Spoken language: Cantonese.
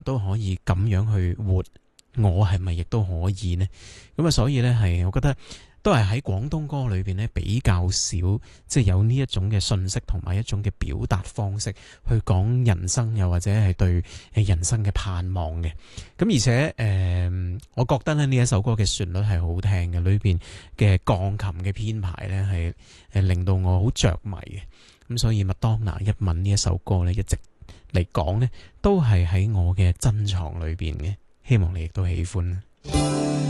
都可以咁樣去活，我係咪亦都可以呢？咁啊，所以呢，係我覺得都係喺廣東歌裏邊呢，比較少，即係有呢一種嘅信息同埋一種嘅表達方式去講人生，又或者係對人生嘅盼望嘅。咁而且我覺得咧呢一首歌嘅旋律係好聽嘅，裏邊嘅鋼琴嘅編排呢係令到我好着迷嘅。咁所以麥當娜一吻呢一首歌呢，一直嚟講呢，都係喺我嘅珍藏裏邊嘅，希望你亦都喜歡。